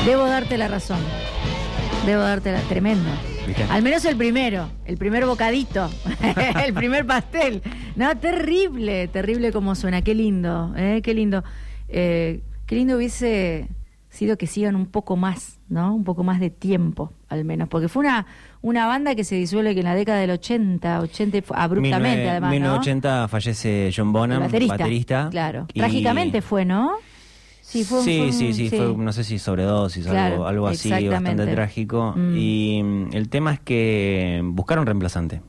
Debo darte la razón. Tremendo. ¿Viste? Al menos el primer bocadito, el primer pastel. No, terrible como suena, qué lindo, qué lindo. Qué lindo hubiese sido que sigan un poco más, ¿no? Un poco más de tiempo, al menos, porque fue una banda que se disuelve que en la década del 80 abruptamente, además, ¿no? En 1980 fallece John Bonham, baterista. Claro, trágicamente fue, ¿no? Sí, fue, no sé si sobredosis, claro, algo así, bastante trágico. Y el tema es que buscaron reemplazante.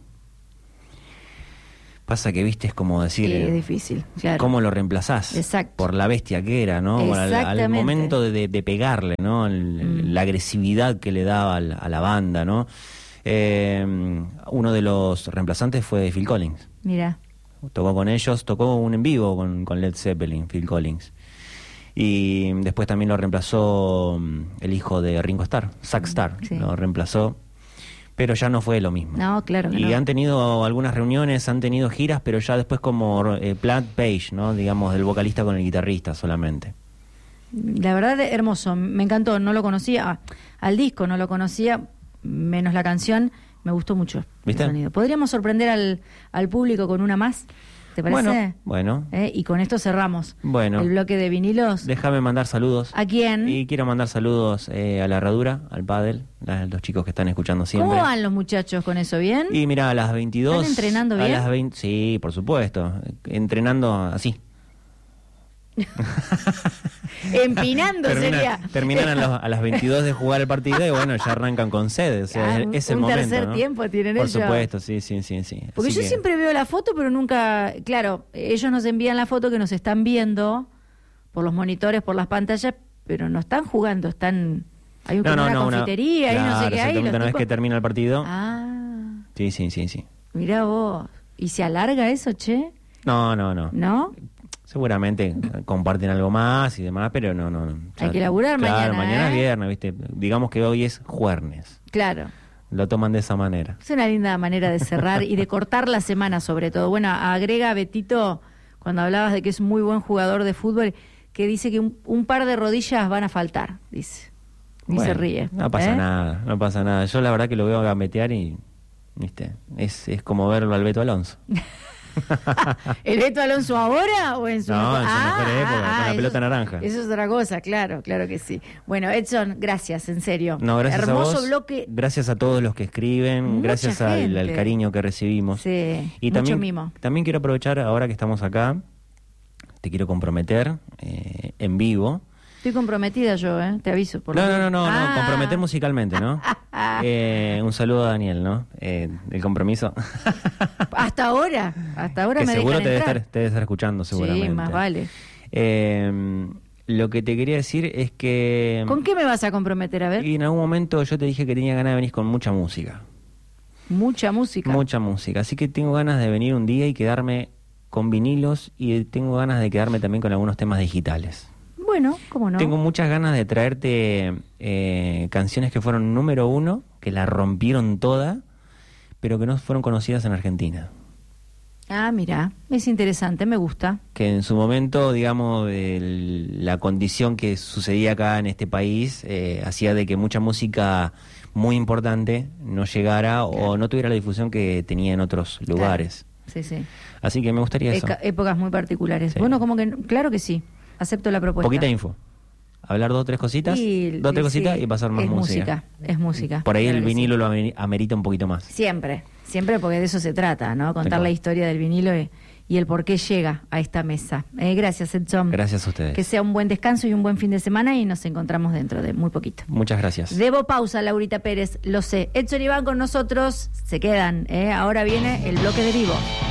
Pasa que, viste, es como decir... es difícil, claro. ¿Cómo lo reemplazás? Exacto. Por la bestia que era, ¿no? Al momento de pegarle, ¿no? La agresividad que le daba a la banda, ¿no? Uno de los reemplazantes fue Phil Collins. Mira. Tocó con ellos, tocó un en vivo con Led Zeppelin, Phil Collins. Y después también lo reemplazó el hijo de Ringo Starr, Zack Starr, sí. Lo reemplazó, pero ya no fue lo mismo. No, claro que y no. Han tenido algunas reuniones, han tenido giras, pero ya después como Plant Page, ¿no? Digamos, del vocalista con el guitarrista solamente. La verdad, hermoso, me encantó, no lo conocía, al disco no lo conocía, menos la canción, me gustó mucho. ¿Viste? El sonido. ¿Podríamos sorprender al público con una más? ¿Te parece? Bueno. Y con esto cerramos el bloque de vinilos. Déjame mandar saludos. ¿A quién? Y quiero mandar saludos a la Herradura, al pádel, los chicos que están escuchando siempre. ¿Cómo van los muchachos con eso? ¿Bien? Y mira, a las 22... ¿Están entrenando bien? A las 20, sí, por supuesto. Entrenando así. Empinando sería. Terminan a las 22 de jugar el partido y bueno, ya arrancan con sed. O sea, es el momento. Un tercer tiempo tienen ellos. Por supuesto, sí. Porque yo siempre veo la foto, pero nunca. Claro, ellos nos envían la foto que nos están viendo por los monitores, por las pantallas, pero no están jugando, están. Hay una confitería, claro, no sé qué hay. Una vez que termina el partido. Ah. Sí. Mirá vos. ¿Y se alarga eso, che? No. ¿No? Seguramente comparten algo más y demás, pero no. Hay que laburar mañana. Claro, mañana es viernes, ¿viste? Digamos que hoy es jueves. Claro. Lo toman de esa manera. Es una linda manera de cerrar y de cortar la semana, sobre todo. Bueno, agrega Betito, cuando hablabas de que es muy buen jugador de fútbol, que dice que un par de rodillas van a faltar, dice. Y bueno, se ríe. No pasa nada. Yo la verdad que lo veo gambetear y, ¿viste? Es como verlo al Beto Alonso. ¿El Beto Alonso ahora o en su mejor época, con la pelota naranja? Eso es otra cosa, claro que sí. Bueno, Edson, gracias, en serio. No, gracias hermoso a vos, bloque. Gracias a todos los que escriben, Mucha gracias al cariño que recibimos. Sí, y mucho mimo. También quiero aprovechar, ahora que estamos acá, te quiero comprometer en vivo. Estoy comprometida yo, te aviso. No, comprometer musicalmente, ¿no? Un saludo a Daniel, ¿no? El compromiso. Hasta ahora que me seguro dejan entrar. Te debe estar escuchando, seguramente. Sí, más vale. Lo que te quería decir es que... ¿Con qué me vas a comprometer? A ver. Y en algún momento yo te dije que tenía ganas de venir con mucha música. Mucha música. Mucha música. Así que tengo ganas de venir un día y quedarme con vinilos y tengo ganas de quedarme también con algunos temas digitales. Bueno, ¿cómo no? Tengo muchas ganas de traerte canciones que fueron número 1, que la rompieron toda, pero que no fueron conocidas en Argentina. Ah, mira, es interesante, me gusta. Que en su momento, digamos, la condición que sucedía acá en este país hacía de que mucha música muy importante no llegara o no tuviera la difusión que tenía en otros lugares. Sí. Así que me gustaría eso. Épocas muy particulares. Sí. Bueno, como que, claro que sí. Acepto la propuesta. Poquita info. Hablar 2 o 3 cositas, y pasar más música. Es música. Por ahí claro el vinilo lo amerita un poquito más. Siempre, porque de eso se trata, ¿no? Contar la historia del vinilo y el por qué llega a esta mesa. Gracias, Edson. Gracias a ustedes. Que sea un buen descanso y un buen fin de semana y nos encontramos dentro de muy poquito. Muchas gracias. Debo pausa, Laurita Pérez, lo sé. Edson y Iván con nosotros, se quedan. Ahora viene el bloque de vivo.